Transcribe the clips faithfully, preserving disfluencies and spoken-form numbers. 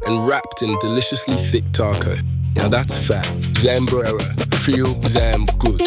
and wrapped in deliciously thick taco. Now that's fat. Zambrera. Feel Zam good.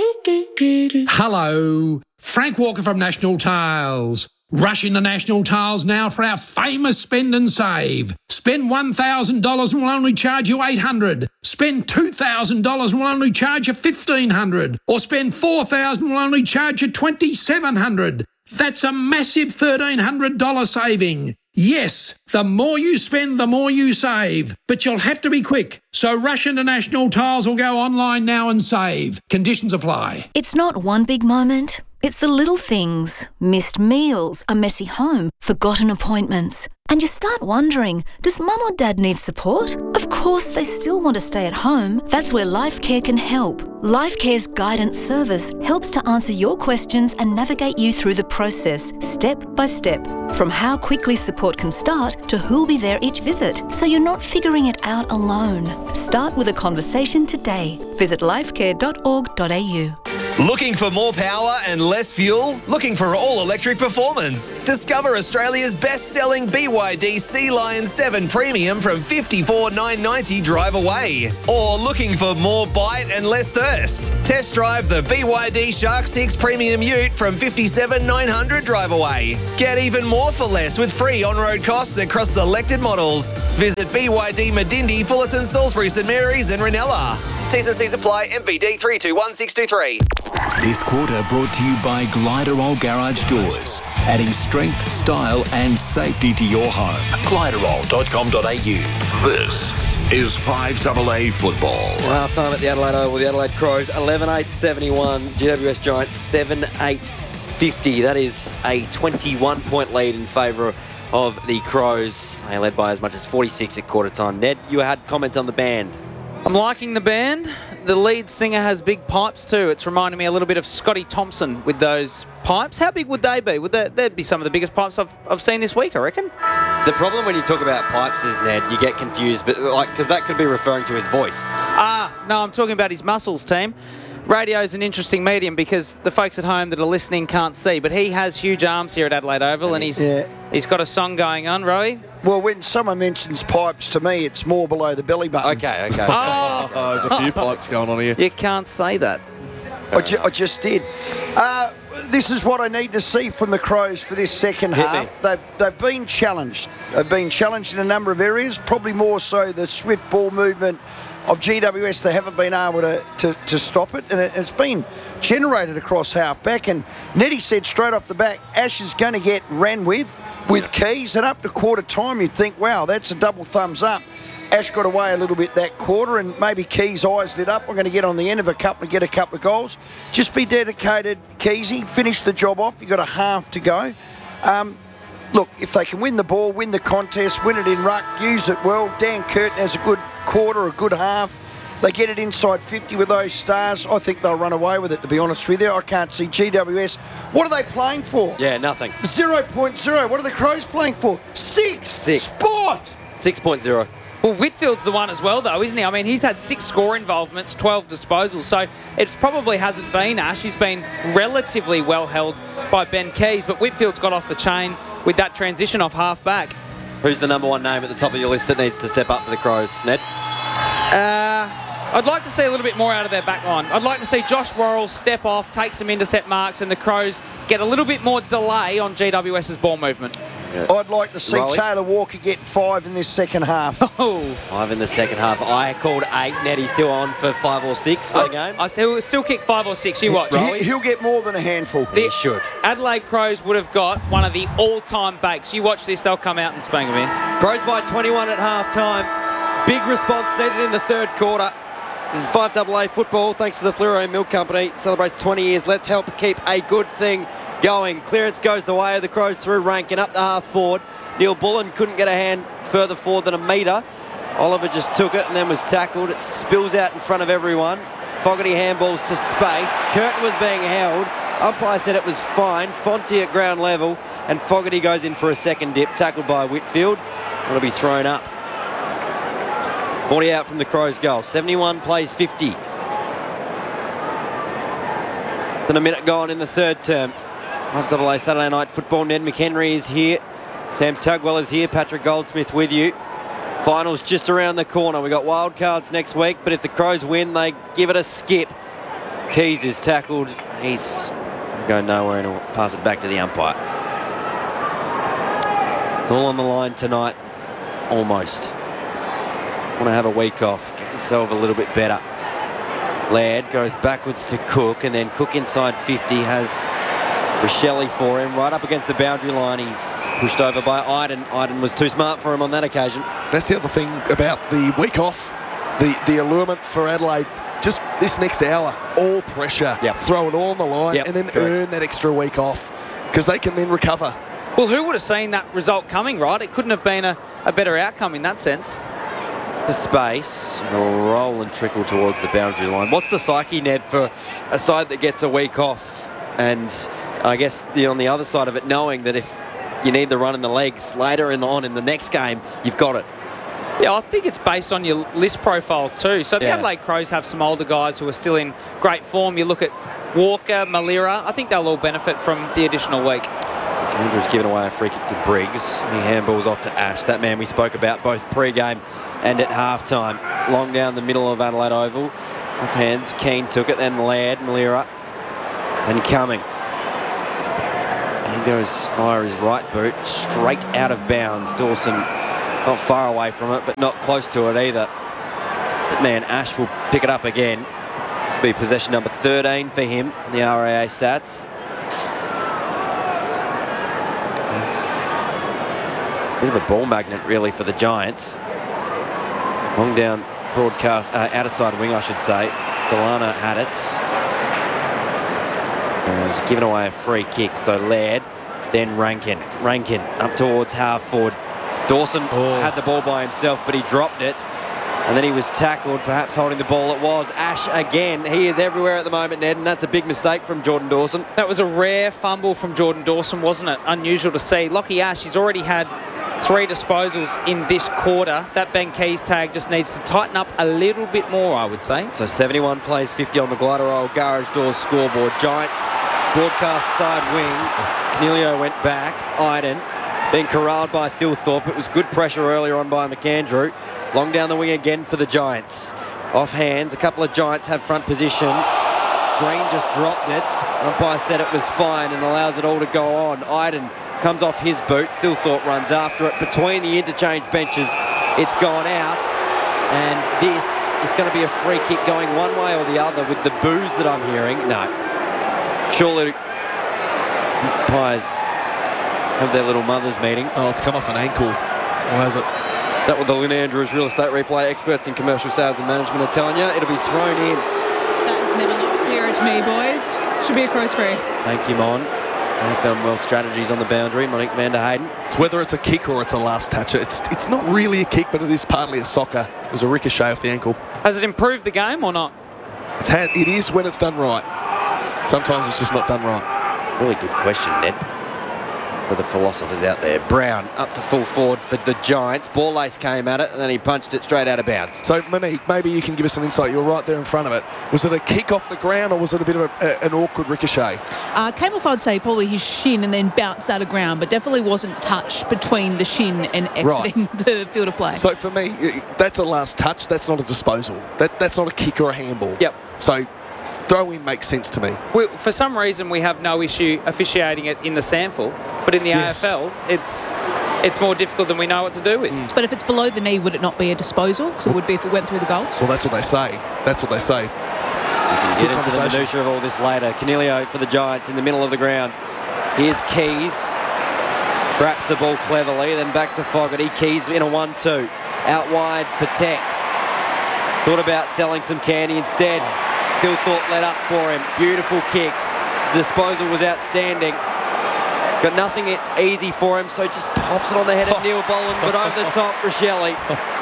Hello, Frank Walker from National Tiles. Rush into National Tiles now for our famous spend and save. Spend one thousand dollars and we'll only charge you eight hundred dollars. Spend two thousand dollars and we'll only charge you fifteen hundred dollars. Or spend four thousand dollars and we'll only charge you twenty-seven hundred dollars. That's a massive thirteen hundred dollars saving. Yes, the more you spend, the more you save. But you'll have to be quick. So rush into National Tiles or go online now and save. Conditions apply. It's not one big moment. It's the little things. Missed meals, a messy home, forgotten appointments. And you start wondering, does mum or dad need support? Of course they still want to stay at home. That's where LifeCare can help. LifeCare's guidance service helps to answer your questions and navigate you through the process, step by step. From how quickly support can start to who'll be there each visit, so you're not figuring it out alone. Start with a conversation today. Visit lifecare dot org dot a u. Looking for more power and less fuel? Looking for all-electric performance? Discover Australia's best-selling B Y D Sea Lion seven Premium from fifty-four thousand nine hundred ninety dollars drive away. Or looking for more bite and less thirst? Test drive the B Y D Shark six Premium Ute from fifty-seven thousand nine hundred dollars drive away. Get even more for less with free on-road costs across selected models. Visit B Y D Medindi, Fullerton, Salisbury, St Mary's and Ranella. T's and C's apply. M V D three two one six two three. This quarter brought to you by Gliderol Garage Doors, adding strength, style and safety to your home. gliderol dot com dot a u. This is five A A football. Half time at the Adelaide Oval, the Adelaide Crows eleven eight seventy-one, G W S Giants seven eight fifty. That is a twenty-one point lead in favour of the Crows. They led by as much as forty-six at quarter time. Ned, you had comments on the band. I'm liking the band. The lead singer has big pipes too. It's reminding me a little bit of Scotty Thompson with those pipes. How big would they be? Would they, they'd be some of the biggest pipes I've, I've seen this week, I reckon. The problem when you talk about pipes is, Ned, you get confused, but like because that could be referring to his voice. Ah, no, I'm talking about his muscles, team. Radio is an interesting medium because the folks at home that are listening can't see, but he has huge arms here at Adelaide Oval, and he's yeah. he's got a song going on, Rowie. Well, when someone mentions pipes to me, it's more below the belly button. Okay, okay. Oh, oh there's a few pipes going on here. You can't say that. I, ju- I just did. Uh, this is what I need to see from the Crows for this second Hit half. me. They've, they've been challenged. They've been challenged in a number of areas, probably more so the swift ball movement of G W S. They haven't been able to, to, to stop it, and it, it's been generated across half-back. And Nettie said straight off the back, Ash is going to get ran with, with Keys, and up to quarter time you'd think, wow, that's a double thumbs up. Ash got away a little bit that quarter, and maybe Keys' eyes lit up. We're going to get on the end of a couple and get a couple of goals. Just be dedicated, Keysy. Finish the job off. You've got a half to go. Um, look, if they can win the ball, win the contest, win it in ruck, use it well. Dan Curtin has a good quarter, a good half. They get it inside fifty with those stars. I think they'll run away with it, to be honest with you. I can't see G W S. What are they playing for? Yeah, nothing. zero point zero. What are the Crows playing for? Six. Six. Sport. six point oh. Well, Whitfield's the one as well, though, isn't he? I mean, he's had six score involvements, twelve disposals, so it probably hasn't been Ash. He's been relatively well held by Ben Keys, but Whitfield's got off the chain with that transition off half-back. Who's the number one name at the top of your list that needs to step up for the Crows, Ned? Uh, I'd like to see a little bit more out of their back line. I'd like to see Josh Worrell step off, take some intercept marks, and the Crows get a little bit more delay on GWS's ball movement. Yeah. I'd like to see Rolly. Taylor Walker get five in this second half. Oh, Five in the second half. I called eight. Nettie's still on for five or six for I, the game. I still, still kick five or six. You watch, Rolly. He, he'll get more than a handful. The He should. Adelaide Crows would have got one of the all-time bakes. You watch this, they'll come out and spank them in. Crows by twenty-one at half time. Big response needed in the third quarter. This is five A A football thanks to the Fleuro Milk Company. Celebrates twenty years. Let's help keep a good thing going. Clearance goes the way of the Crows through rank and up to half forward. Neil Bullen couldn't get a hand further forward than a metre. Oliver just took it and then was tackled. It spills out in front of everyone. Fogarty handballs to space. Curtin was being held. Umpire said it was fine. Fonte at ground level. And Fogarty goes in for a second dip. Tackled by Whitfield. It'll be thrown up. forty out from the Crows' goal. seventy-one plays fifty. Then a minute gone in the third term. five A A Saturday Night Football. Ned McHenry is here. Sam Tugwell is here. Patrick Goldsmith with you. Finals just around the corner. We got wild cards next week, but if the Crows win, they give it a skip. Keys is tackled. He's going to go nowhere and he'll pass it back to the umpire. It's all on the line tonight, almost. Want to have a week off, get yourself a little bit better. Laird goes backwards to Cook, and then Cook inside fifty has Rachele for him, right up against the boundary line. He's pushed over by Iden. Iden was too smart for him on that occasion. That's the other thing about the week off, the, the allurement for Adelaide. Just this next hour, all pressure, yep. throw it all on the line, yep, and then correct. earn that extra week off, because they can then recover. Well, who would have seen that result coming, right? It couldn't have been a, a better outcome in that sense. The space, and a roll and trickle towards the boundary line. What's the psyche, Ned, for a side that gets a week off? And I guess the, on the other side of it, knowing that if you need the run in the legs later and on in the next game, you've got it. Yeah, I think it's based on your list profile too. So the Yeah. Adelaide Crows have some older guys who are still in great form. You look at Walker, Malira. I think they'll all benefit from the additional week. Andrew's given away a free kick to Briggs. He handballs off to Ash, that man we spoke about both pre-game and at half-time. Long down the middle of Adelaide Oval. Off hands, Keane took it, then Laird, Malira, and Cumming. He goes via his right boot, straight out of bounds. Dawson not far away from it, but not close to it either. That man, Ash, will pick it up again. This will be possession number thirteen for him in the R A A stats. Bit of a ball magnet, really, for the Giants. Long down broadcast, uh, outer side wing, I should say. Delana had it. Has given away a free kick, so Laird, then Rankin. Rankin up towards half forward. Dawson Oh. had the ball by himself, but he dropped it. And then he was tackled, perhaps holding the ball. It was Ash again. He is everywhere at the moment, Ned, and that's a big mistake from Jordan Dawson. That was a rare fumble from Jordan Dawson, wasn't it? Unusual to see. Lockie Ash, he's already had three disposals in this quarter. That Ben Keys tag just needs to tighten up a little bit more, I would say. So seventy-one plays fifty on the Gliderol Garage Doors scoreboard. Giants broadcast side wing. Canelio went back. Iden being corralled by Thilthorpe. It was good pressure earlier on by McAndrew. Long down the wing again for the Giants. Off hands, a couple of Giants have front position. Green just dropped it. Umpire said it was fine and allows it all to go on. Iden comes off his boot. Thilthorpe runs after it. Between the interchange benches, it's gone out. And this is going to be a free kick going one way or the other with the boos that I'm hearing. No. Surely umpires have their little mothers meeting. Oh, it's come off an ankle. Or has it? That what the Lynn Andrews real estate replay experts in commercial sales and management are telling you. It'll be thrown in. That's never looked clearer to me, boys. Should be a cross free. Thank you, Mon. A F L Wealth Strategies on the boundary. Monique van der Hayden. It's whether it's a kick or it's a last toucher. It's it's not really a kick, but it is partly a soccer. It was a ricochet off the ankle. Has it improved the game or not? It's had, it is when it's done right. Sometimes it's just not done right. Really good question, Ned, for the philosophers out there. Brown up to full forward for the Giants. Ball lace came at it and then he punched it straight out of bounds. So, Monique, maybe you can give us some insight. You're right there in front of it. Was it a kick off the ground or was it a bit of a, a, an awkward ricochet? Uh, came off, I'd say, probably his shin and then bounced out of ground, but definitely wasn't touched between the shin and exiting right. the field of play. So, for me, that's a last touch. That's not a disposal. That That's not a kick or a handball. Yep. So, throw in makes sense to me. We, for some reason, we have no issue officiating it in the SANFL, but in the Yes. A F L, it's it's more difficult than we know what to do with. But if it's below the knee, would it not be a disposal? Because it would be if it went through the goals. Well, that's what they say. That's what they say. We can get into the minutiae of all this later. Canelio for the Giants in the middle of the ground. Here's Keys. Traps the ball cleverly, then back to Fogarty. Keys in a one two. Out wide for Tex. Thought about selling some candy instead. Thilthorpe let up for him. Beautiful kick. Disposal was outstanding. Got nothing easy for him, so just pops it on the head of Neil Boland, but over the top, Rachele.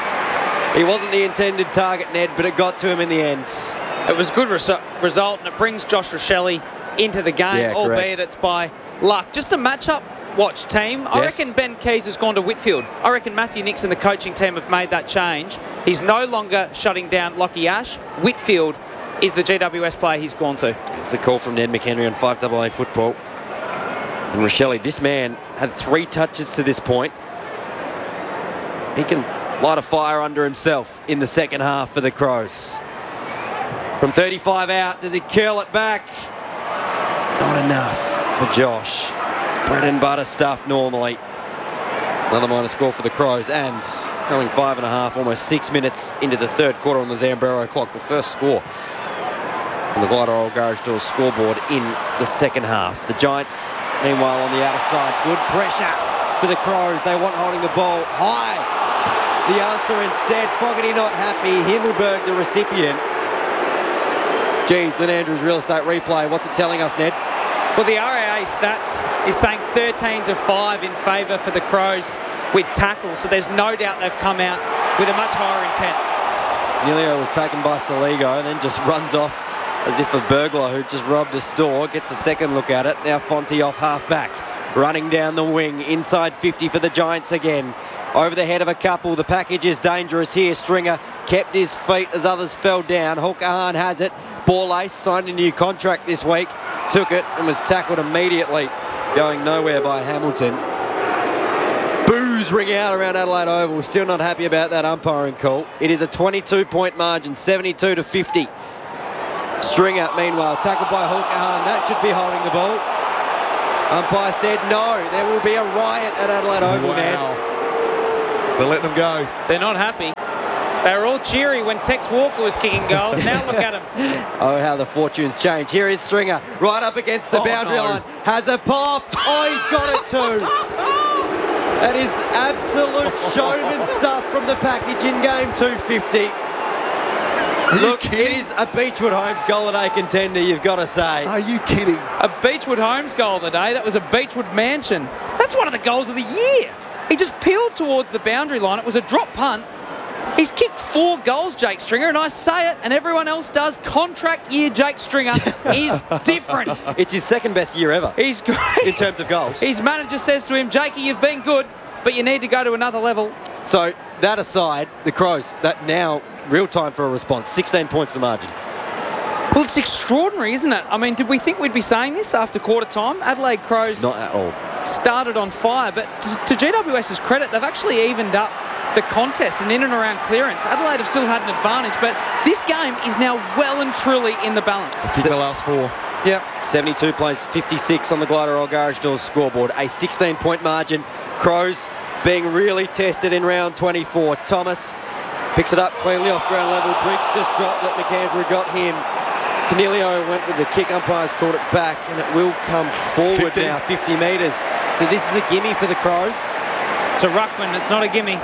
He wasn't the intended target, Ned, but it got to him in the end. It was a good resu- result, and it brings Josh Rachele into the game, Yeah, albeit correct. it's by luck. Just a match-up watch team. I Yes. reckon Ben Keys has gone to Whitfield. I reckon Matthew Nix and the coaching team have made that change. He's no longer shutting down Lockie Ash. Whitfield is the G W S player he's gone to. It's the call from Ned McHenry on five A A football. And Rachele, this man had three touches to this point. He can light a fire under himself in the second half for the Crows. From thirty-five out, does he curl it back? Not enough for Josh. It's bread and butter stuff normally. Another minor score for the Crows, and going five and a half, almost six minutes into the third quarter on the Zambrero clock. The first score on the Glider Oil Garage Doors scoreboard in the second half. The Giants, meanwhile, on the outer side. Good pressure for the Crows. They want holding the ball high. The answer instead, Fogarty not happy. Himmelberg, the recipient. Geez, Lynn Andrews real estate replay. What's it telling us, Ned? Well, the R A A stats is saying thirteen to five in favour for the Crows with tackle, so there's no doubt they've come out with a much higher intent. Nilio was taken by Saligo and then just runs off as if a burglar who just robbed a store gets a second look at it. Now Fonte off half-back, running down the wing, inside fifty for the Giants again. Over the head of a couple, the package is dangerous here. Stringer kept his feet as others fell down. Hulkahan has it. Borlace signed a new contract this week, took it and was tackled immediately, going nowhere by Hamilton. Boos ring out around Adelaide Oval. Still not happy about that umpiring call. It is a twenty-two point margin, seventy-two to fifty. Stringer, meanwhile, tackled by Hulkahan. That should be holding the ball. Umpire said no. There will be a riot at Adelaide Oval, wow. man. They're letting them go. They're not happy. They were all cheery when Tex Walker was kicking goals. Now look at him. Oh, how the fortunes change. Here is Stringer, right up against the Oh, boundary no. line. Has a pop. Oh, he's got it too. That is absolute showman stuff from the package in game two fifty. Look, it is a Beechwood Homes goal at a contender, you've got to say. Are you kidding? A Beechwood Homes goal of the day. That was a Beechwood Mansion. That's one of the goals of the year. He just peeled towards the boundary line. It was a drop punt. He's kicked four goals, Jake Stringer, and I say it, and everyone else does. Contract year Jake Stringer is different. It's his second best year ever. He's great. In terms of goals. His manager says to him, Jakey, you've been good, but you need to go to another level. So, that aside, the Crows, that now real time for a response. sixteen points the margin. Well, it's extraordinary, isn't it? I mean, did we think we'd be saying this after quarter time? Adelaide Crows Not at all. started on fire, but to, to GWS's credit, they've actually evened up the contest and in and around clearance. Adelaide have still had an advantage, but this game is now well and truly in the balance. Keep the last four. Yep. seventy-two plays fifty-six on the Glider Oil Garage Doors scoreboard. A sixteen point margin. Crows being really tested in round twenty-four. Thomas picks it up cleanly off ground level. Briggs just dropped it. McAndrew got him. Cornelio went with the kick. Umpires called it back, and it will come forward fifty. now, fifty metres. So this is a gimme for the Crows. To Ruckman, it's not a gimme.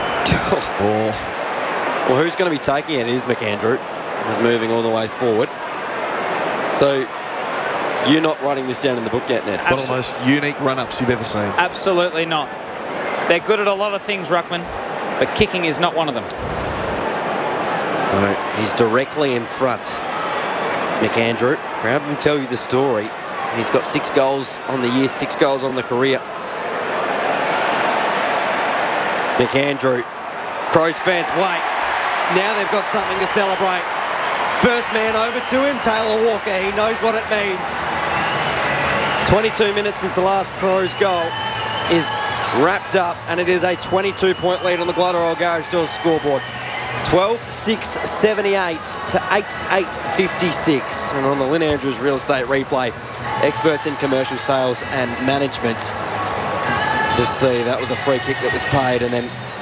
Oh. Well, who's going to be taking it? It is McAndrew. He's moving all the way forward. So you're not writing this down in the book yet, Ned? One of the most unique run-ups you've ever seen. Absolutely not. They're good at a lot of things, Ruckman, but kicking is not one of them. No, he's directly in front. McAndrew, crowd will tell you the story. He's got six goals on the year, six goals on the career. McAndrew, Crows fans wait. Now they've got something to celebrate. First man over to him, Taylor Walker. He knows what it means. twenty-two minutes since the last Crows goal is wrapped up, and it is a twenty-two point lead on the Glider Oil Garage Doors scoreboard. twelve six seventy-eight to eight eight fifty-six. And on the Lynn Andrews Real Estate replay, experts in commercial sales and management. Just see, that was a free kick that was paid, and then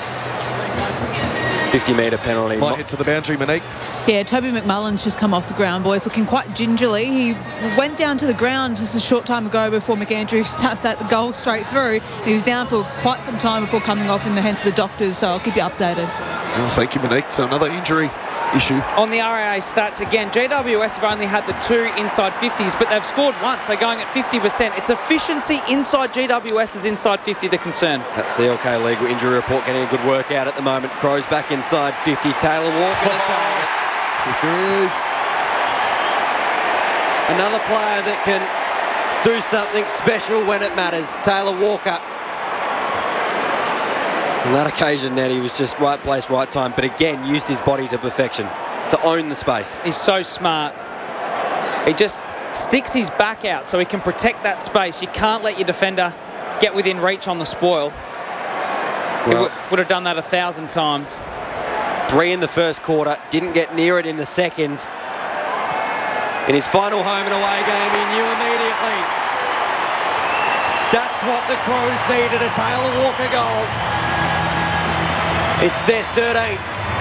fifty metre penalty. Might hit to the boundary, Monique. Yeah, Toby McMullen's just come off the ground, boys, looking quite gingerly. He went down to the ground just a short time ago before McAndrew snapped that goal straight through. He was down for quite some time before coming off in the hands of the doctors, so I'll keep you updated. Oh, thank you, Monique. So another injury issue. On the R A A stats, again, G W S have only had the two inside fifties, but they've scored once. They're going at fifty percent. It's efficiency inside G.W.S's inside fifty the concern. That C L K legal injury report getting a good workout at the moment. Crows back inside fifty. Taylor Walker the target. It is. Another player that can do something special when it matters. Taylor Walker. On that occasion, Ned, he was just right place, right time, but again, used his body to perfection to own the space. He's so smart. He just sticks his back out so he can protect that space. You can't let your defender get within reach on the spoil. He Well- w- would have done that a thousand times. Three in the first quarter, didn't get near it in the second. In his final home and away game, he knew immediately. That's what the Crows needed, a Taylor Walker goal. It's their thirteenth.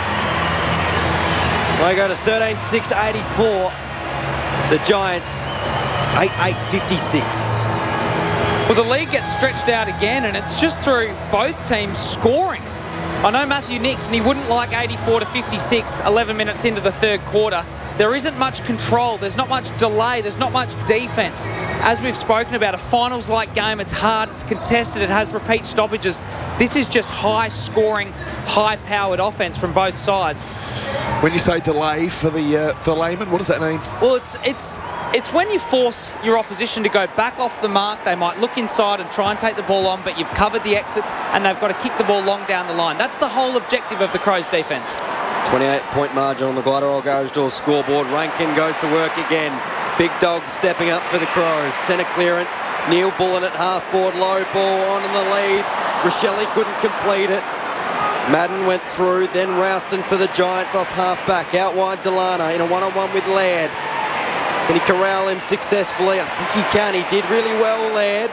They go to thirteen six eighty-four. The Giants, eight eight fifty-six. Well, the league gets stretched out again, and it's just through both teams scoring. I know Matthew Nixon, he wouldn't like eighty-four to fifty-six, eleven minutes into the third quarter. There isn't much control, there's not much delay, there's not much defence. As we've spoken about, a finals-like game, it's hard, it's contested, it has repeat stoppages. This is just high-scoring, high-powered offence from both sides. When you say delay for the uh, for the layman, what does that mean? Well, it's it's it's when you force your opposition to go back off the mark. They might look inside and try and take the ball on, but you've covered the exits and they've got to kick the ball long down the line. That's the whole objective of the Crows' defence. twenty-eight point margin on the Gliderol Garage Doors scoreboard. Rankin goes to work again. Big Dog stepping up for the Crows. Centre clearance. Neil Bullen at half forward. Low ball on in the lead. Rochelle couldn't complete it. Madden went through, then Rouston for the Giants off half-back. Out wide Delana in a one-on-one with Laird. Can he corral him successfully? I think he can. He did really well, Laird.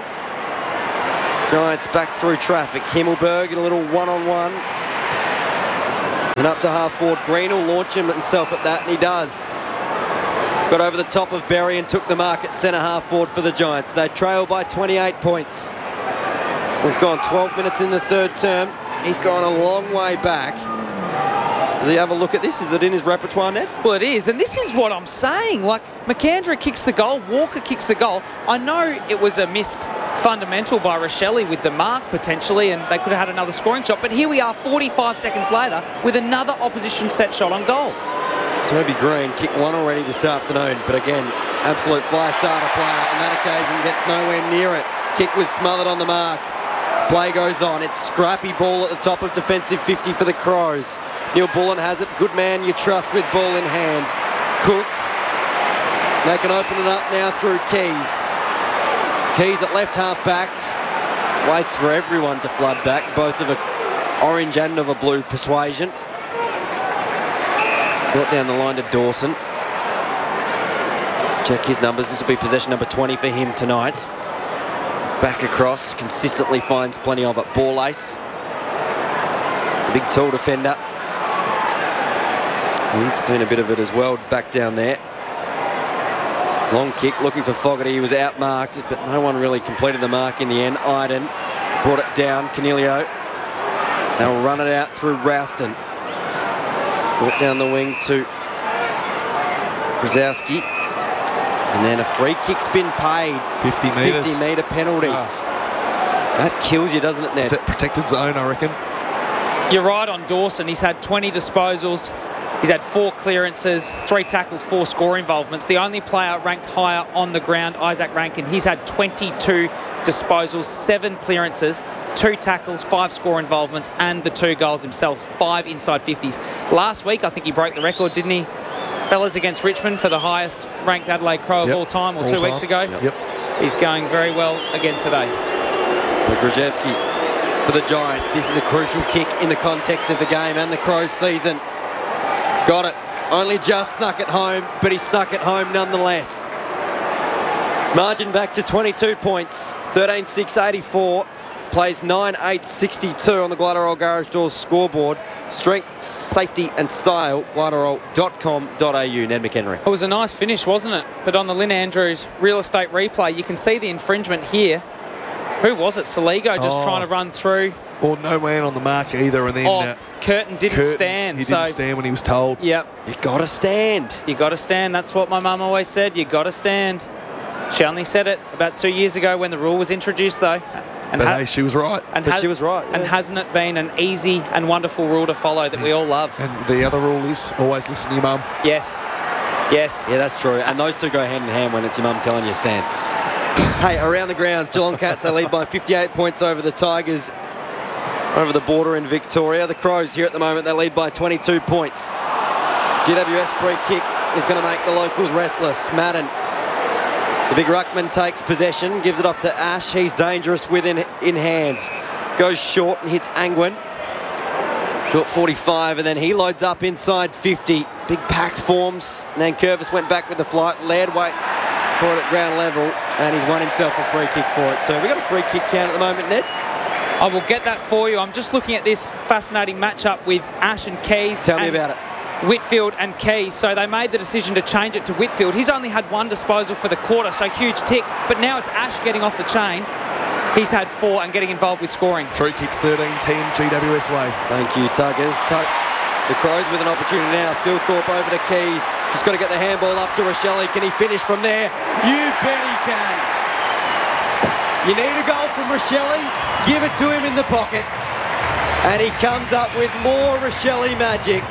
Giants back through traffic. Himmelberg in a little one-on-one. And up to half-forward. Green will launch him himself at that, and he does. Got over the top of Berry and took the mark at centre half-forward for the Giants. They trail by twenty-eight points. We've gone twelve minutes in the third term. He's gone a long way back. Does he have a look at this? Is it in his repertoire, Ned? Well, it is, and this is what I'm saying. Like, McAndrew kicks the goal, Walker kicks the goal. I know it was a missed fundamental by Rochelle with the mark, potentially, and they could have had another scoring shot, but here we are forty-five seconds later with another opposition set shot on goal. Toby Green kicked one already this afternoon, but again, absolute fire starter player. On that occasion, gets nowhere near it. Kick was smothered on the mark. Play goes on. It's scrappy ball at the top of defensive fifty for the Crows. Neil Bullen has it. Good man you trust with ball in hand. Cook. They can open it up now through Keys. Keys at left half back. Waits for everyone to flood back, both of a orange and of a blue persuasion. Brought down the line to Dawson. Check his numbers. This will be possession number twenty for him tonight. Back across, consistently finds plenty of it. Ball ace. Big tall defender. He's seen a bit of it as well, back down there. Long kick, looking for Fogarty. He was outmarked, but no one really completed the mark in the end. Iden brought it down. Canelio. They'll run it out through Rouston. Brought down the wing to Brzezowski. And then a free kick's been paid. fifty metres. fifty metre penalty. Oh. That kills you, doesn't it, Ned? Is that protected zone, I reckon? You're right on Dawson. He's had twenty disposals. He's had four clearances, three tackles, four score involvements. The only player ranked higher on the ground, Isaac Rankin, he's had twenty-two disposals, seven clearances, two tackles, five score involvements, and the two goals himself, five inside fifties. Last week, I think he broke the record, didn't he? Fellas, against Richmond for the highest ranked Adelaide Crow of Yep. all time, or All two time. weeks ago. Yep. He's going very well again today. Grajewski for the Giants. This is a crucial kick in the context of the game and the Crows season. Got it. Only just snuck it home, but he snuck it home nonetheless. Margin back to twenty-two points. thirteen six eighty-four. Plays nine eight sixty-two on the Gliderol Garage Doors scoreboard. Strength, safety and style, gliderol dot com dot a u. Ned McHenry. It was a nice finish, wasn't it? But on the Lynn Andrews real estate replay, you can see the infringement here. Who was it? Saligo just Oh. trying to run through. Or no man on the mark either, and then Oh, uh, Curtin didn't Curtin, stand. He so, didn't stand when he was told. Yep. You gotta stand. You got to stand. That's what my mum always said. You got to stand. She only said it about two years ago when the rule was introduced, though. And But ha- hey, she was right. and But has- she was right, And yeah. hasn't it been an easy and wonderful rule to follow that we all love? And the other rule is always listen to your mum. Yes. Yes. Yeah, that's true. And those two go hand in hand when it's your mum telling you to stand. Hey, around the grounds, Geelong Cats, they lead by fifty-eight points over the Tigers over the border in Victoria. The Crows here at the moment, they lead by twenty-two points. G W S free kick is going to make the locals restless. Madden, the big ruckman, takes possession, gives it off to Ash. He's dangerous with in, in hand. Goes short and hits Angwin. Short forty-five, and then he loads up inside fifty. Big pack forms. Nankervis went back with the flight. Laird wait for it at ground level, and he's won himself a free kick for it. So we've got a free kick count at the moment, Ned. I will get that for you. I'm just looking at this fascinating matchup with Ash and Keys. Tell me and about it. Whitfield and Keys. So they made the decision to change it to Whitfield. He's only had one disposal for the quarter, so huge tick. But now it's Ash getting off the chain. He's had four and getting involved with scoring. Free kicks thirteen ten G W S way. Thank you, Tuggers. Tug- the Crows with an opportunity now. Phil Thorpe over to Keys. Just got to get the handball up to Rochelle. Can he finish from there? You bet he can. You need a goal from Rochelle. Give it to him in the pocket. And he comes up with more Rochelle magic.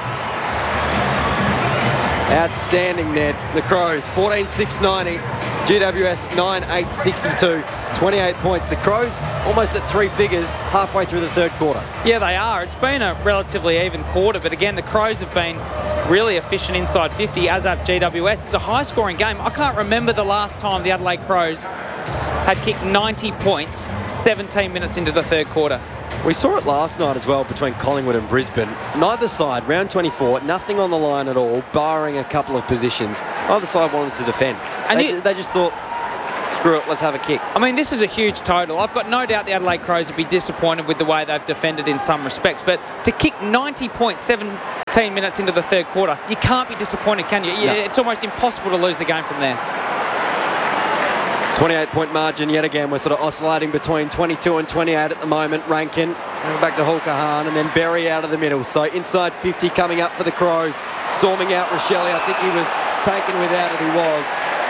Outstanding, Ned. The Crows, fourteen six ninety. G W S nine eight sixty-two. twenty-eight points. The Crows almost at three figures halfway through the third quarter. Yeah, they are. It's been a relatively even quarter, but again, the Crows have been really efficient inside fifty, as have G W S. It's a high-scoring game. I can't remember the last time the Adelaide Crows had kicked ninety points seventeen minutes into the third quarter. We saw it last night as well between Collingwood and Brisbane. Neither side, round twenty-four, nothing on the line at all, barring a couple of positions. Neither side wanted to defend. And they, you, they just thought, screw it, let's have a kick. I mean, this is a huge total. I've got no doubt the Adelaide Crows would be disappointed with the way they've defended in some respects, but to kick ninety points seventeen minutes into the third quarter, you can't be disappointed, can you? No. It's almost impossible to lose the game from there. twenty-eight point margin yet again. We're sort of oscillating between twenty-two and twenty-eight at the moment. Rankin back to Hulkahan and then Berry out of the middle. So inside fifty coming up for the Crows. Storming out Rochelle. I think he was taken without it. He was.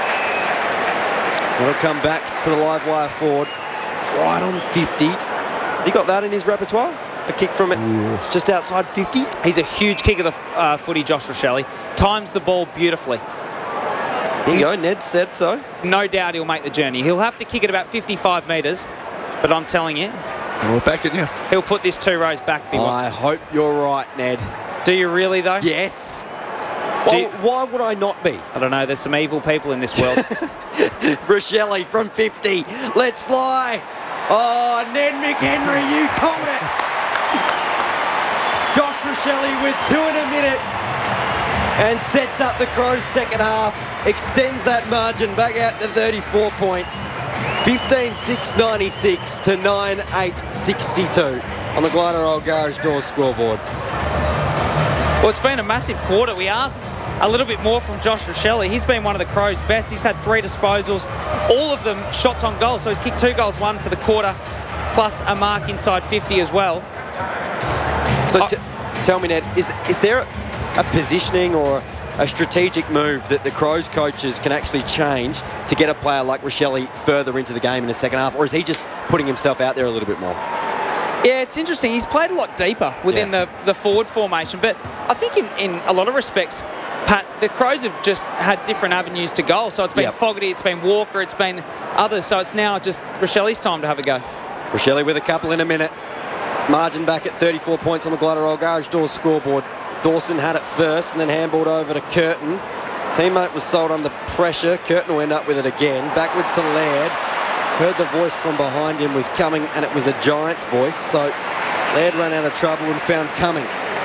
So it'll come back to the live wire forward. Right on fifty. Has he got that in his repertoire? A kick from it Ooh. just outside fifty? He's a huge kick of the uh, footy, Josh Rochelle. Times the ball beautifully. Here you go, Ned said so. No doubt he'll make the journey. He'll have to kick it about fifty-five metres, but I'm telling you, we're back in you. He'll put this two rows back if he wants. I hope you're right, Ned. Do you really, though? Yes. Why, you, why would I not be? I don't know. There's some evil people in this world. Rochelle from fifty. Let's fly. Oh, Ned McHenry, you called it. Josh Rochelle with two in a minute. And sets up the Crows' second half, extends that margin back out to thirty-four points. fifteen six ninety-six to nine eight sixty-two on the Glider Old Garage Door scoreboard. Well, it's been a massive quarter. We asked a little bit more from Josh Rochelle. He's been one of the Crows' best. He's had three disposals, all of them shots on goal. So he's kicked two goals, one for the quarter, plus a mark inside fifty as well. So t- tell me, Ned, is, is there... A, a positioning or a strategic move that the Crows coaches can actually change to get a player like Rochelle further into the game in the second half, or is he just putting himself out there a little bit more? Yeah, it's interesting. He's played a lot deeper within yeah. the, the forward formation, but I think in, in a lot of respects, Pat, the Crows have just had different avenues to goal. So it's been yep. Fogarty, it's been Walker, it's been others. So it's now just Rochelle's time to have a go. Rochelle with a couple in a minute. Margin back at thirty-four points on the Glider Old Garage Door scoreboard. Dawson had it first and then handballed over to Curtin. Teammate was sold under pressure. Curtin will end up with it again. Backwards to Laird. Heard the voice from behind him was coming, and it was a Giants voice. So Laird ran out of trouble and found coming.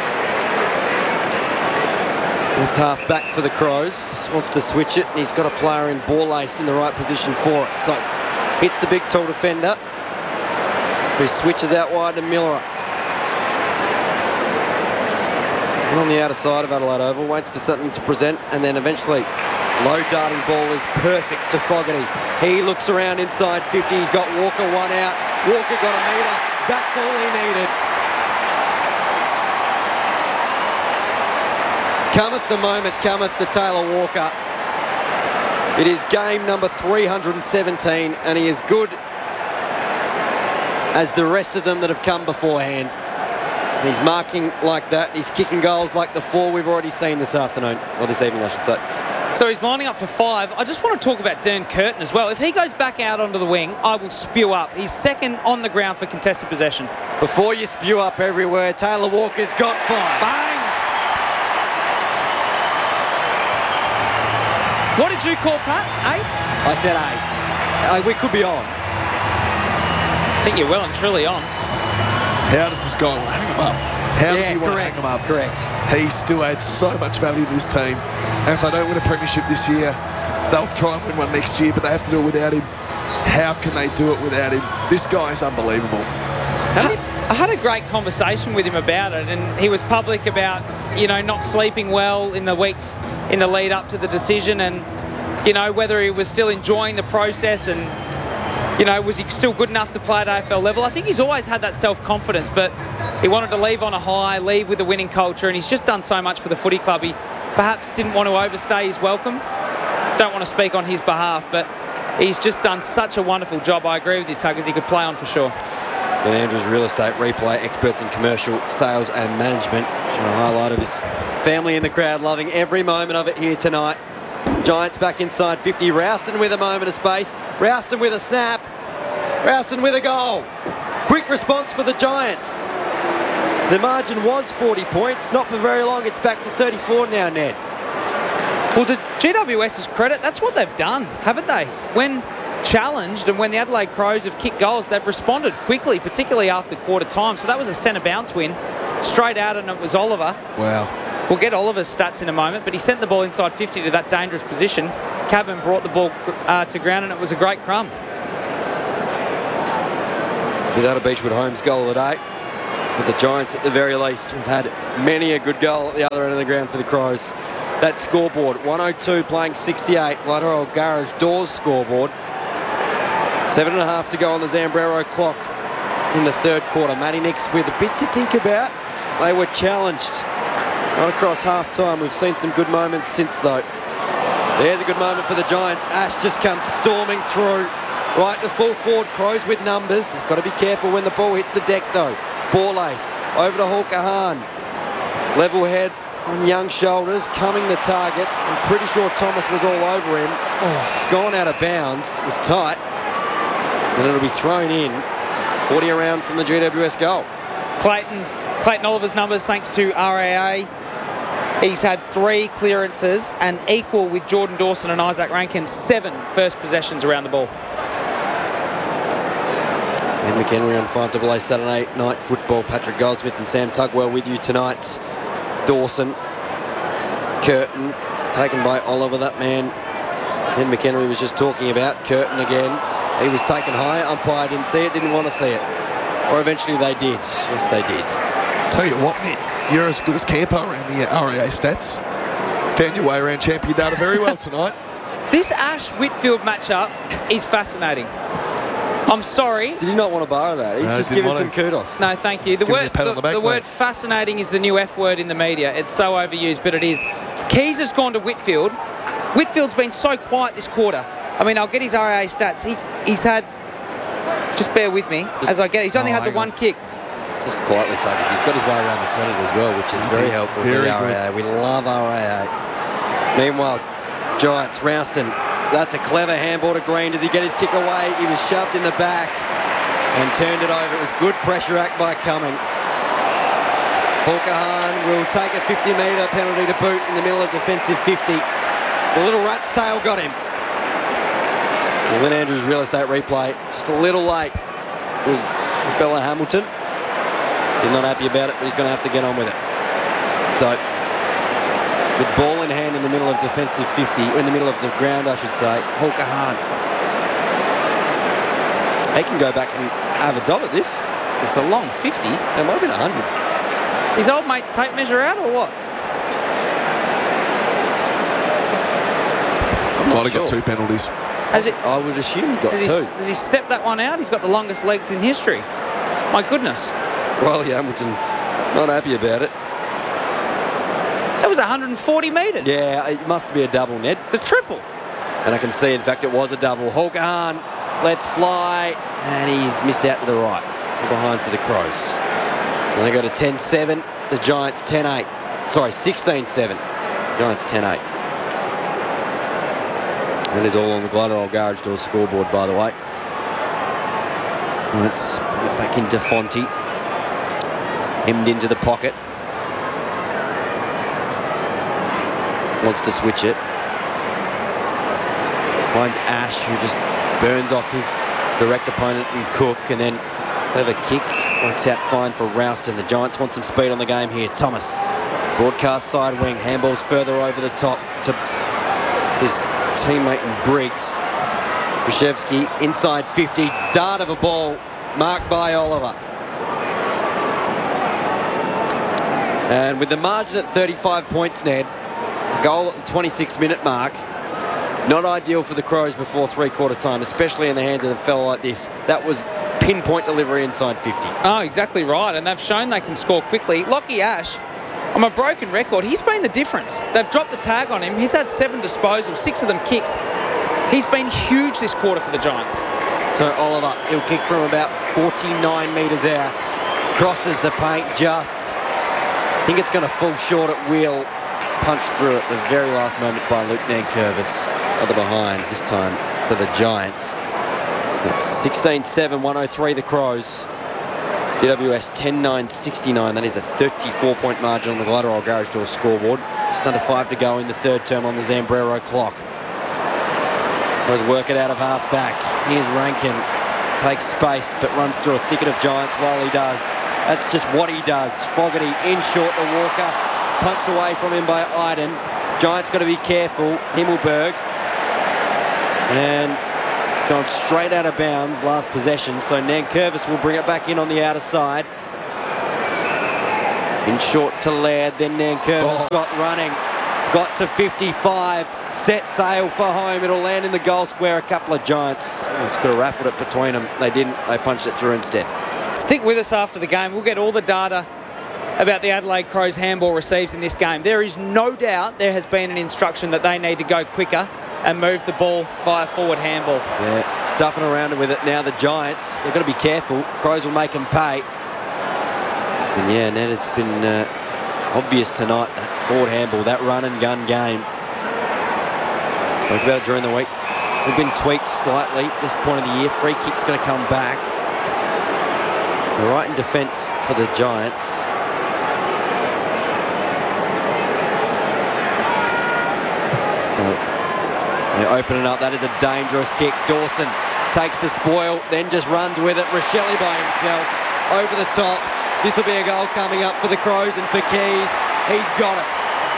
Left half back for the Crows. Wants to switch it, and he's got a player in Borlace in the right position for it. So hits the big tall defender, who switches out wide to Miller. And on the outer side of Adelaide Oval, waits for something to present, and then eventually low darting ball is perfect to Fogarty. He looks around inside fifty. He's got Walker one out. Walker got a metre. That's all he needed. Cometh the moment, cometh the Taylor Walker. It is game number three hundred seventeen, and he is good as the rest of them that have come beforehand. He's marking like that. He's kicking goals like the four we've already seen this afternoon, or this evening, I should say. So he's lining up for five. I just want to talk about Dern Curtin as well. If he goes back out onto the wing, I will spew up. He's second on the ground for contested possession. Before you spew up everywhere, Taylor Walker's got five. Bang! What did you call Pat? Eight? I said eight. Uh, we could be on. I think you're well and truly on. How does this guy want to hang him up? How does Yeah, he want correct, to hang him up? correct. He still adds so much value to this team. And if they don't win a premiership this year, they'll try and win one next year, but they have to do it without him. How can they do it without him? This guy is unbelievable. I had a great conversation with him about it, and he was public about, you know, not sleeping well in the weeks in the lead up to the decision, and, you know, whether he was still enjoying the process and, you know, was he still good enough to play at A F L level? I think he's always had that self-confidence, but he wanted to leave on a high, leave with a winning culture, and he's just done so much for the footy club. He perhaps didn't want to overstay his welcome. Don't want to speak on his behalf, but he's just done such a wonderful job. I agree with you, Tuggers. He could play on for sure. Ben Andrews, real estate replay, experts in commercial sales and management. Showing a highlight of his family in the crowd, loving every moment of it here tonight. Giants back inside fifty. Rouston with a moment of space. Rouston with a snap. Rouston with a goal. Quick response for the Giants. The margin was forty points. Not for very long. It's back to thirty-four now, Ned. Well, to GWS's credit, that's what they've done, haven't they? When challenged and when the Adelaide Crows have kicked goals, they've responded quickly, particularly after quarter time. So that was a centre bounce win. Straight out, and it was Oliver. Wow. We'll get Oliver's stats in a moment, but he sent the ball inside fifty to that dangerous position. Cabin brought the ball uh, to ground, and it was a great crumb. Without a Beechwood Holmes goal of the day for the Giants at the very least. We've had many a good goal at the other end of the ground for the Crows. That scoreboard, one oh two playing sixty-eight. Lateral Garage Doors scoreboard. Seven and a half to go on the Zambrero clock in the third quarter. Matty Nix with a bit to think about. They were challenged right across half-time. We've seen some good moments since, though. There's a good moment for the Giants. Ash just comes storming through. Right to full forward. Crows with numbers. They've got to be careful when the ball hits the deck, though. Ball ace. Over to Hawker Hahn. Level head on young shoulders. Coming the target. I'm pretty sure Thomas was all over him. Oh. It's gone out of bounds. It was tight. And it'll be thrown in. forty around from the G W S goal. Clayton's, Clayton Oliver's numbers, thanks to R A A. He's had three clearances and equal with Jordan Dawson and Isaac Rankin, seven first possessions around the ball. And McHenry on five A A Saturday night football. Patrick Goldsmith and Sam Tugwell with you tonight. Dawson, Curtin, taken by Oliver, that man. Then McHenry was just talking about. Curtin again. He was taken high. Umpire didn't see it, didn't want to see it. Or eventually they did. Yes, they did. Tell you what, Nick, you're as good as Campo around the R A A stats. Found your way around champion data very well tonight. This Ash-Whitfield matchup is fascinating. I'm sorry. Did he not want to borrow that? He's No, just didn't giving want some to. kudos. No, thank you. The Give me word, a pat the, on the back, the word mate. fascinating is the new F word in the media. It's so overused, but it is. Keys has gone to Whitfield. Whitfield's been so quiet this quarter. I mean, I'll get his R A A stats. He, he's had... Just bear with me Just, as I get it. He's only oh, had the one on. kick. Just quietly take it. He's got his way around the credit as well, which is very helpful Very for the R A A. good. We love R A A. Meanwhile, Giants, Rouston. That's a clever handball to Green. Does he get his kick away? He was shoved in the back and turned it over. It was good pressure act by Cumming. Hawker Hahn will take a fifty metre penalty to boot in the middle of defensive fifty. The little rat's tail got him. Well, Lynn Andrews real estate replay, just a little late, was the fella Hamilton. He's not happy about it, but he's going to have to get on with it. So, with ball in hand in the middle of defensive fifty, in the middle of the ground, I should say, Hawker Hahn. He can go back and have a dob at this. It's a long fifty. It might have been one hundred. His old mate's tape measure out or what? Might have got two penalties. Has it? I would assume he got Has he, two. has he stepped that one out? He's got the longest legs in history. My goodness. Riley Hamilton, not happy about it. That was one hundred forty metres. Yeah, it must be a double, Ned. The triple. And I can see, in fact, it was a double. Hawker Hahn lets fly, and he's missed out to the right. Behind for the Crows. So they go to ten seven. The Giants ten eight. Sorry, sixteen seven. Giants ten eight. That is all on the Gliderol Garage Doors scoreboard, by the way. Let's put it back into Fonte. Hemmed into the pocket. Wants to switch it. Finds Ash, who just burns off his direct opponent in Cook, and then Clever kick. Works out fine for Rouston. The Giants want some speed on the game here. Thomas. Broadcast side wing. Handballs further over the top to his teammate in Briggs. Brzezinski inside fifty. Dart of a ball. Marked by Oliver. And with the margin at thirty-five points, Ned, a goal at the twenty-six minute mark, not ideal for the Crows before three-quarter time, especially in the hands of a fellow like this. That was pinpoint delivery inside fifty. Oh, exactly right, and they've shown they can score quickly. Lockie Ash, on a broken record, he's been the difference. They've dropped the tag on him. He's had seven disposals, six of them kicks. He's been huge this quarter for the Giants. So Oliver, he'll kick from about forty-nine metres out. Crosses the paint just. I think it's going to fall short at wheel. Punched through at the very last moment by Luke Nankervis. Other behind, this time for the Giants. It's sixteen seven, one oh three the Crows. G W S ten nine sixty-nine. That is a thirty-four point margin on the Glenroy Garage Doors scoreboard. Just under five to go in the third term on the Zambrero clock. Crows work it out of half back. Here's Rankin. Takes space but runs through a thicket of Giants while he does. That's just what he does. Fogarty in short to Walker. Punched away from him by Iden. Giants got to be careful. Himmelberg. And it's gone straight out of bounds last possession. So Nankervis will bring it back in on the outer side. In short to Laird. Then Nankervis oh. got running. Got to fifty-five. Set sail for home. It'll land in the goal square. A couple of Giants almost could have raffled it between them. They didn't. They punched it through instead. Stick with us after the game. We'll get all the data about the Adelaide Crows handball receives in this game. There is no doubt there has been an instruction that they need to go quicker and move the ball via forward handball. Yeah, stuffing around with it now. The Giants, they've got to be careful. Crows will make them pay. And yeah, Ned, it's been uh, obvious tonight, that forward handball, that run and gun game. Spoke about it during the week. We've been tweaked slightly at this point of the year. Free kick's going to come back. Right in defence for the Giants. Oh. They're opening up. That is a dangerous kick. Dawson takes the spoil, then just runs with it. Rochelli by himself over the top. This will be a goal coming up for the Crows and for Keys. He's got it.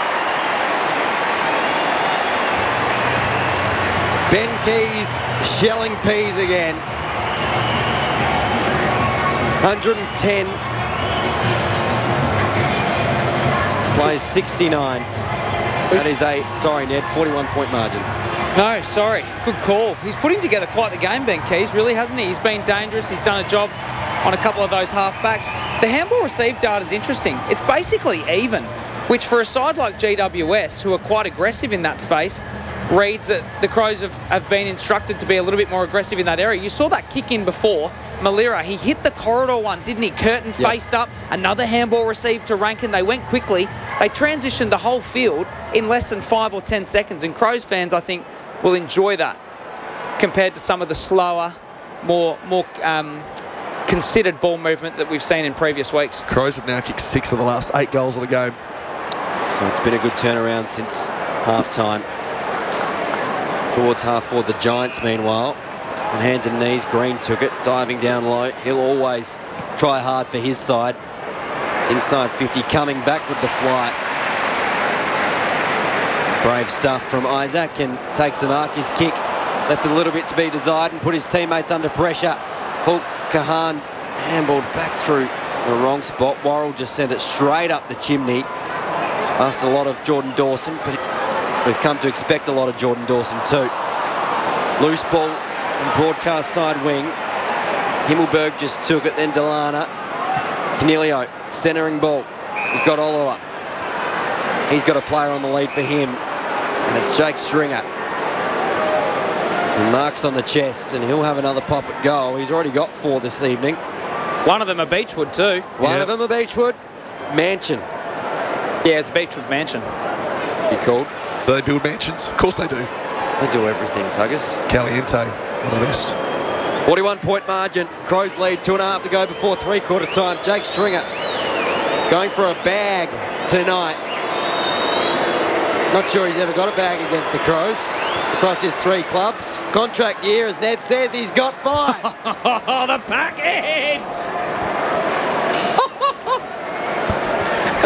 Ben Keys shelling peas again. one hundred ten. Plays sixty-nine. That is a, sorry Ned, forty-one point margin. No, sorry. Good call. He's putting together quite the game, Ben Keys, really, hasn't he? He's been dangerous. He's done a job on a couple of those half-backs. The handball received data is interesting. It's basically even, which for a side like G W S, who are quite aggressive in that space, reads that the Crows have, have been instructed to be a little bit more aggressive in that area. You saw that kick in before. Malira, he hit the corridor one, didn't he? Curtin yep. faced up. Another handball received to Rankin. They went quickly. They transitioned the whole field in less than five or ten seconds. And Crows fans, I think, will enjoy that compared to some of the slower, more more um, considered ball movement that we've seen in previous weeks. Crows have now kicked six of the last eight goals of the game. So it's been a good turnaround since half-time. Towards half forward, the Giants, meanwhile. On hands and knees, Green took it, diving down low. He'll always try hard for his side. Inside fifty, coming back with the flight. Brave stuff from Isaac, and takes the mark. His kick left a little bit to be desired and put his teammates under pressure. Hulk Kahan handballed back through the wrong spot. Worrell just sent it straight up the chimney. Asked a lot of Jordan Dawson, but we've come to expect a lot of Jordan Dawson too. Loose ball and broadcast side wing. Himmelberg just took it, then Delana. Canelio, centering ball. He's got Oliver. He's got a player on the lead for him, and it's Jake Stringer. And marks on the chest, and he'll have another pop at goal. He's already got four this evening. One of them a Beechwood too. One yeah. of them a Beechwood. Mansion. Yeah, it's a Beechwood mansion. He called. Do they build mansions? Of course they do. They do everything, Tuggers. Caliente, one of the best. forty-one point margin. Crows lead, two and a half to go before three-quarter time. Jake Stringer going for a bag tonight. Not sure he's ever got a bag against the Crows across his three clubs. Contract year, as Ned says, he's got five. The package!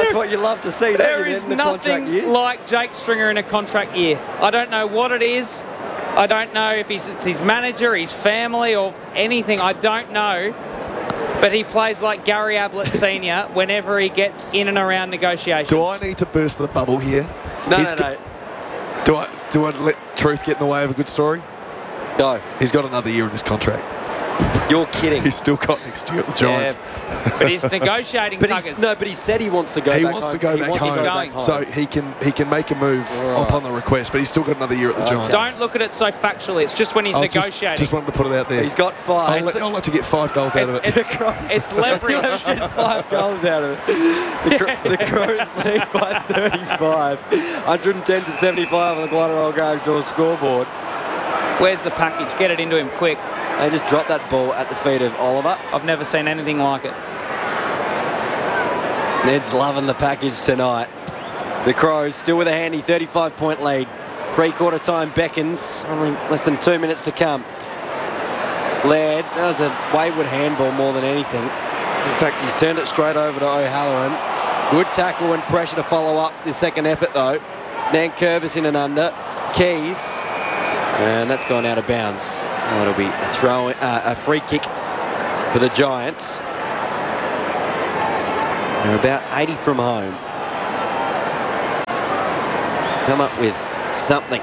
That's what you love to see, don't There you, is in the contract nothing year? like Jake Stringer in a contract year. I don't know what it is. I don't know if he's, it's his manager, his family, or anything. I don't know. But he plays like Gary Ablett Senior whenever he gets in and around negotiations. Do I need to burst the bubble here? No, He's no, got- no. Do I, do I let truth get in the way of a good story? No. He's got another year in his contract. You're kidding. He's still got next year at the Giants. Yeah, but he's negotiating, But Tuggers. he's, no, but he said he wants to go He back wants home. to go he back wants home, to go going. back home. so he can he can make a move Right. upon the request, but he's still got another year at the Giants. Don't look at it so factually. It's just when he's I just, negotiating. just wanted to put it out there. He's got five. I'll let, I'll let you get five goals out of it. It's, it's leverage. Get five goals out of it. The, Cro- the Crows lead by thirty-five. one ten to seventy-five on the Guadalajara Garage Door scoreboard. Where's the package? Get it into him quick. They just dropped that ball at the feet of Oliver. I've never seen anything like it. Ned's loving the package tonight. The Crows still with a handy thirty-five point lead. Three-quarter time beckons. Only less than two minutes to come. Laird, that was a wayward handball more than anything. In fact, he's turned it straight over to O'Halloran. Good tackle and pressure to follow up the second effort, though. Nankervis in and under. Keys. And that's gone out of bounds. Oh, it'll be a throw, uh, a free kick for the Giants. They're about eighty from home. Come up with something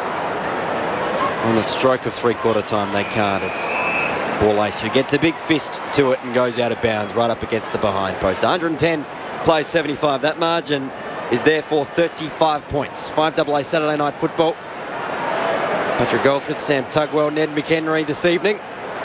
on the stroke of three-quarter time. They can't. It's Borlase who gets a big fist to it and goes out of bounds right up against the behind post. one ten plays seventy-five. That margin is therefore thirty-five points. five double A Saturday Night Football. Patrick Goldsmith, Sam Tugwell, Ned McHenry this evening.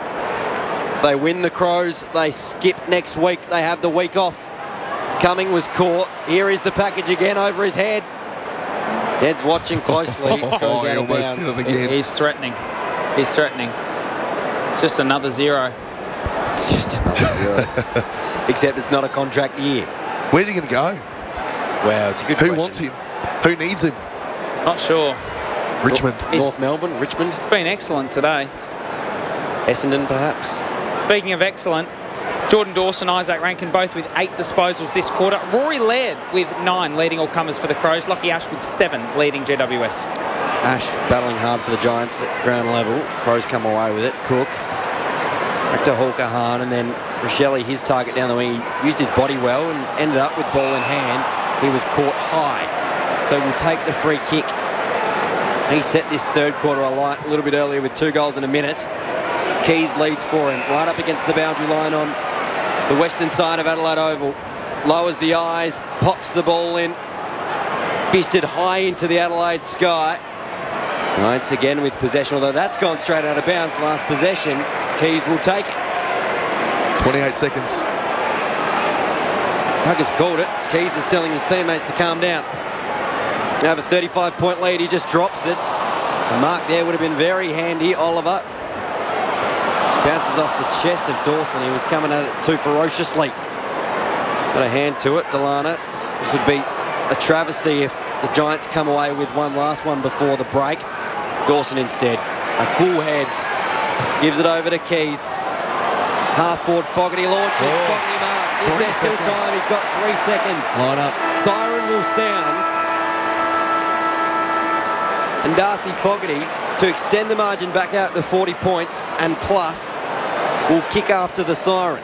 If they win the Crows, they skip next week. They have the week off. Cumming was caught. Here is the package again over his head. Ned's watching closely. Goes Oh, he out of almost bounds. did it again. He's threatening. He's threatening. It's just another zero. It's just another zero. Except it's not a contract year. Where's he going to go? Wow, it's a good Who question. wants him? Who needs him? Not sure. Richmond. He's- North Melbourne, Richmond, It's been excellent today. Essendon perhaps. Speaking of excellent, Jordan Dawson, Isaac Rankin, both with eight disposals this quarter. Rory Laird with nine, leading all comers for the Crows. Lockie Ash with seven, leading G W S. Ash battling hard for the Giants at ground level. Crows come away with it. Cook. Back to Hawker Hahn, and then Rochelle, his target down the wing. He used his body well and ended up with ball in hand. He was caught high. So we'll take the free kick. He set this third quarter alight a little bit earlier with two goals in a minute. Keys leads for him right up against the boundary line on the western side of Adelaide Oval. Lowers the eyes, pops the ball in. Fisted high into the Adelaide sky. Giants again with possession, although that's gone straight out of bounds. Last possession, Keys will take it. twenty-eight seconds. Tucker's called it. Keys is telling his teammates to calm down. Now have a thirty-five point lead, he just drops it. The mark there would have been very handy. Oliver bounces off the chest of Dawson. He was coming at it too ferociously. Got a hand to it, Delana. This would be a travesty if the Giants come away with one last one before the break. Dawson instead. A cool head. Gives it over to Keys. Half forward, Fogarty launches. Oh. Fogarty marks. Is Three there still seconds. time? He's got three seconds. Line up. Siren will sound. And Darcy Fogarty, to extend the margin back out to forty points and plus, will kick after the siren.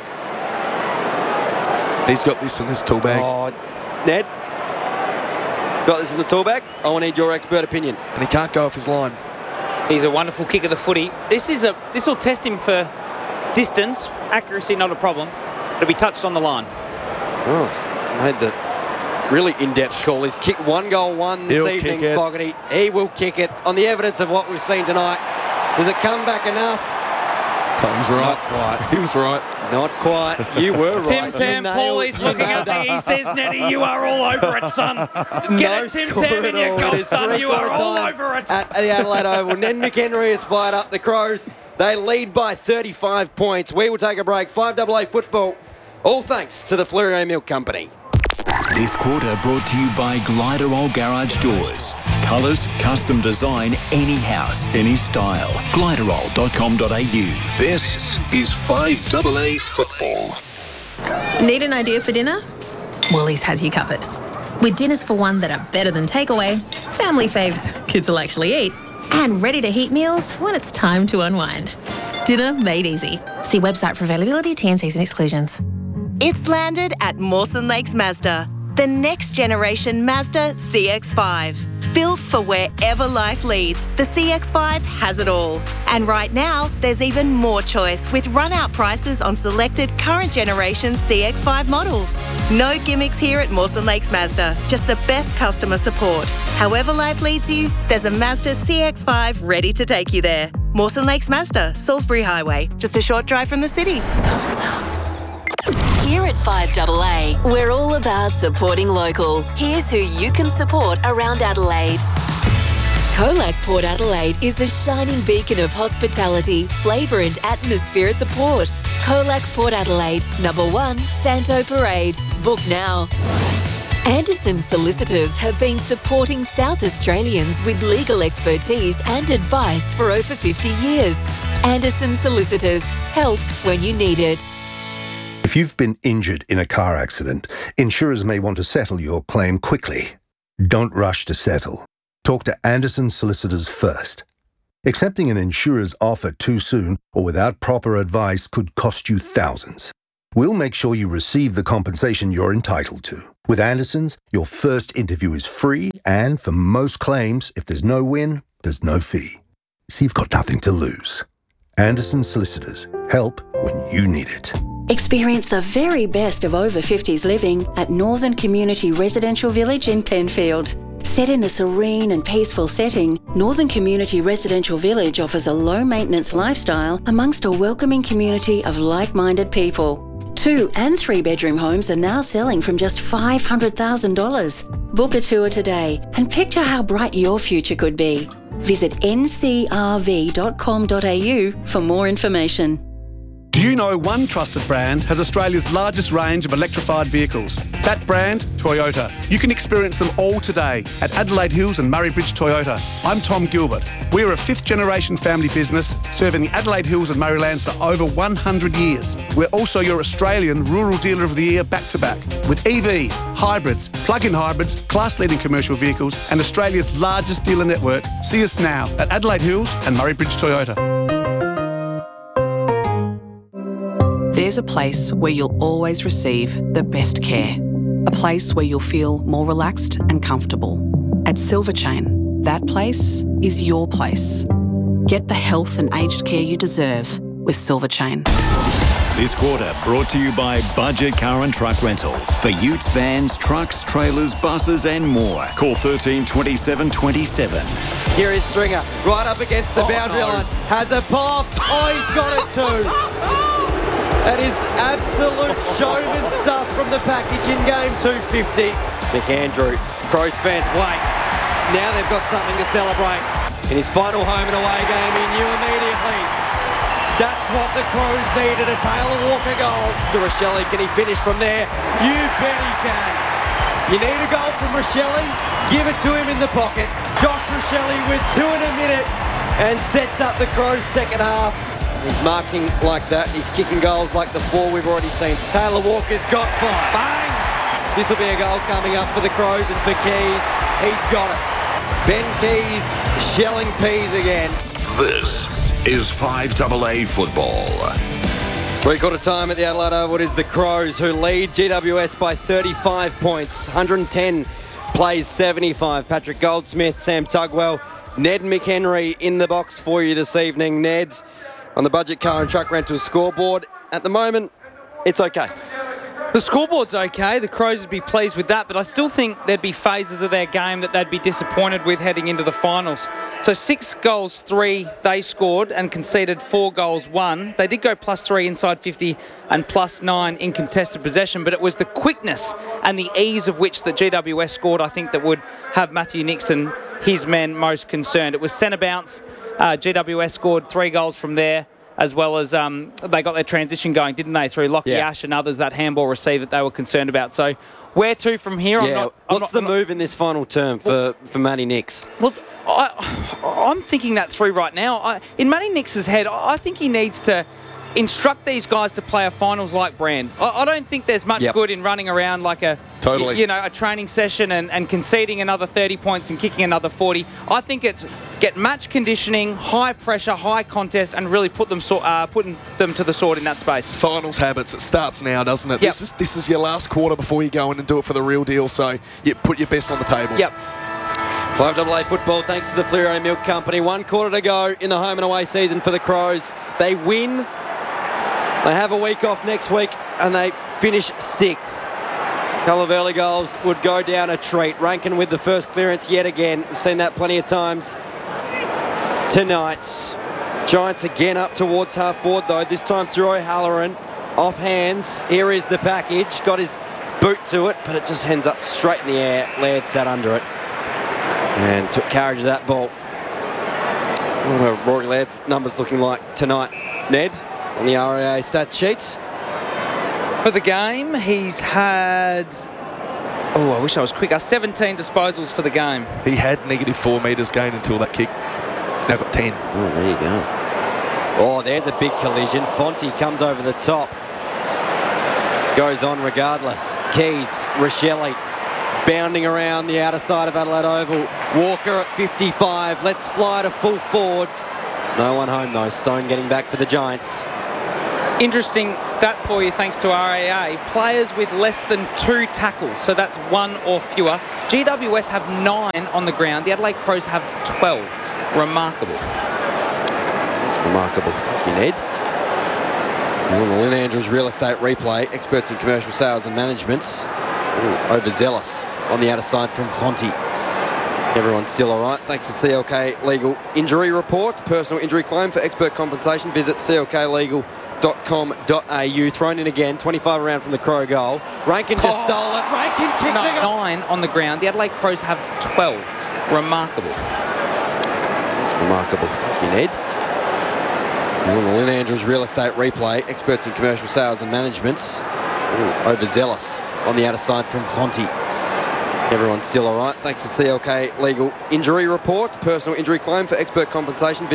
He's got this in his tool bag. Oh, Ned, got this in the tool bag? I want to need your expert opinion. And he can't go off his line. He's a wonderful kick of the footy. This is a this will test him for distance, accuracy, not a problem. It'll be touched on the line. Oh, made the really in-depth call. He's kicked one goal one this He'll evening, kick it. Fogarty. He will kick it. On the evidence of what we've seen tonight, does it come back enough? So he was right. Not quite. He was right. Not quite. You were right. Tim You Tam, nailed- Paulie's you looking nailed at me. that. He says, Nettie, you are all over it, son. Get No it, Tim score Tam, at in your all. It goal, is son. You are three-quarter all time over it. At the Adelaide Oval. Ned McHenry has fired up the Crows. They lead by thirty-five points. We will take a break. five double A football. All thanks to the Fleurieu Milk Company. This quarter brought to you by Gliderol Garage Doors. Colours, custom design, any house, any style. Gliderol dot com dot a u. This is five double A Football. Need an idea for dinner? Woolies has you covered. With dinners for one that are better than takeaway, family faves kids will actually eat, and ready-to-heat meals when it's time to unwind. Dinner made easy. See website for availability, T and Cs and exclusions. It's landed at Mawson Lakes Mazda, the next generation Mazda C X five. Built for wherever life leads, the C X five has it all. And right now, there's even more choice with run-out prices on selected current generation C X five models. No gimmicks here at Mawson Lakes Mazda, just the best customer support. However life leads you, there's a Mazda C X five ready to take you there. Mawson Lakes Mazda, Salisbury Highway, just a short drive from the city. Here at five A A, we're all about supporting local. Here's who you can support around Adelaide. Colac Port Adelaide is a shining beacon of hospitality, flavour and atmosphere at the port. Colac Port Adelaide, number one, Santo Parade. Book now. Anderson Solicitors have been supporting South Australians with legal expertise and advice for over fifty years. Anderson Solicitors, help when you need it. If you've been injured in a car accident, insurers may want to settle your claim quickly. Don't rush to settle. Talk to Anderson Solicitors first. Accepting an insurer's offer too soon or without proper advice could cost you thousands. We'll make sure you receive the compensation you're entitled to. With Anderson's, your first interview is free, and for most claims, if there's no win, there's no fee. So you've got nothing to lose. Anderson Solicitors. Help when you need it. Experience the very best of over fifties living at Northern Community Residential Village in Penfield. Set in a serene and peaceful setting, Northern Community Residential Village offers a low-maintenance lifestyle amongst a welcoming community of like-minded people. Two and three-bedroom homes are now selling from just five hundred thousand dollars. Book a tour today and picture how bright your future could be. Visit n c r v dot com dot a u for more information. Do you know one trusted brand has Australia's largest range of electrified vehicles? That brand, Toyota. You can experience them all today at Adelaide Hills and Murray Bridge Toyota. I'm Tom Gilbert. We're a fifth generation family business serving the Adelaide Hills and Murraylands for over one hundred years. We're also your Australian Rural Dealer of the Year back to back with E Vs, hybrids, plug-in hybrids, class-leading commercial vehicles and Australia's largest dealer network. See us now at Adelaide Hills and Murray Bridge Toyota. There's a place where you'll always receive the best care. A place where you'll feel more relaxed and comfortable. At Silver Chain, that place is your place. Get the health and aged care you deserve with Silver Chain. This quarter brought to you by Budget Car and Truck Rental. For utes, vans, trucks, trailers, buses and more. Call thirteen twenty-seven twenty-seven. Here is Stringer, right up against the oh, boundary no. line. Has a pop. Oh, he's got it too. That is absolute showman stuff from the package in game two fifty. McAndrew, Crows fans, wait. Now they've got something to celebrate. In his final home and away game, he knew immediately. That's what the Crows needed, a Taylor Walker goal. To Rochelle, can he finish from there? You bet he can. You need a goal from Rochelle, give it to him in the pocket. Josh Rochelle with two in a minute and sets up the Crows' second half. He's marking like that. He's kicking goals like the four we've already seen. Taylor Walker's got five. Bang! This will be a goal coming up for the Crows and for Keys. He's got it. Ben Keys shelling peas again. This is five A A football. Three-quarter time at the Adelaide Oval. It is the Crows who lead G W S by thirty-five points. one hundred ten plays seventy-five. Patrick Goldsmith, Sam Tugwell, Ned McHenry in the box for you this evening. Ned, on the Budget Car and Truck Rental scoreboard. At the moment, it's okay. The scoreboard's okay. The Crows would be pleased with that, but I still think there'd be phases of their game that they'd be disappointed with heading into the finals. So six goals, three they scored and conceded four goals, one. They did go plus three inside fifty and plus nine in contested possession, but it was the quickness and the ease of which that G W S scored, I think, that would have Matthew Nixon, his men, most concerned. It was centre bounce. Uh, G W S scored three goals from there, as well as um, they got their transition going, didn't they, through Lockie yeah. Ash and others, that handball receive that they were concerned about. So where to from here? Yeah. I'm not, I'm What's not, the I'm move not, in this final term for, well, for Matty Nix? Well, I, I'm thinking that through right now. I, in Matty Nix's head, I think he needs to instruct these guys to play a finals-like brand. I, I don't think there's much yep. good in running around like a Totally. y- you know, a training session and, and conceding another thirty points and kicking another forty. I think it's get match conditioning, high pressure, high contest, and really put them so, uh, putting them to the sword in that space. Finals habits. It starts now, doesn't it? Yep. This is this is your last quarter before you go in and do it for the real deal. So you put your best on the table. Yep. five double A football, thanks to the Fleuro Milk Company. One quarter to go in the home and away season for the Crows. They win. They have a week off next week and they finish sixth. A couple of early goals would go down a treat. Rankin with the first clearance yet again. We've seen that plenty of times tonight. Giants again up towards half forward though, this time through O'Halloran. Off hands, here is the package. Got his boot to it, but it just ends up straight in the air. Laird sat under it and took carriage of that ball. What are Rory Laird's numbers looking like tonight, Ned, on the R A A stat sheet? For the game, he's had... Oh, I wish I was quicker. seventeen disposals for the game. He had negative four metres gained until that kick. He's now got ten. Oh, there you go. Oh, there's a big collision. Fonte comes over the top. Goes on regardless. Keys, Rochelle bounding around the outer side of Adelaide Oval. Walker at fifty-five. Let's fly to full forward. No one home though. Stone getting back for the Giants. Interesting stat for you, thanks to R A A. Players with less than two tackles, so that's one or fewer. G W S have nine on the ground. The Adelaide Crows have twelve. Remarkable. Remarkable. Thank you, Ned. And on the Lynn Andrews Real Estate Replay, experts in commercial sales and management. Ooh, overzealous on the outer side from Fonte. Everyone's still all right. Thanks to C L K Legal Injury Reports. Personal injury claim for expert compensation. Visit c l k legal dot com dot a u. Thrown in again. twenty-five around from the Crow goal. Rankin just Oh. stole it. Rankin kicked No, the goal. nine on the ground. The Adelaide Crows have twelve. Remarkable. Remarkable. Thank you, Ned. And on the Lynn Andrews Real Estate Replay, experts in commercial sales and management. Ooh, overzealous on the outer side from Fonte. Everyone's still all right. Thanks to C L K Legal Injury Reports. Personal injury claim for expert compensation. Visit